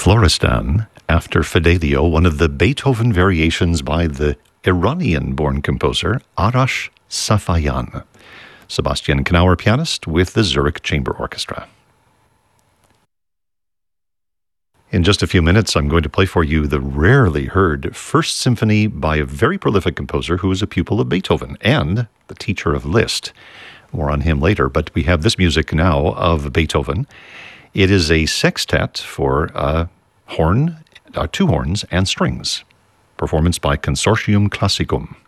Florestan, after Fidelio, one of the Beethoven variations by the Iranian-born composer Arash Safayan. Sebastian Knauer, pianist, with the Zurich Chamber Orchestra. In just a few minutes, I'm going to play for you the rarely heard First Symphony by a very prolific composer who was a pupil of Beethoven and the teacher of Liszt. More on him later, but we have this music now of Beethoven. It is a sextet for two horns and strings. Performance by Consortium Classicum.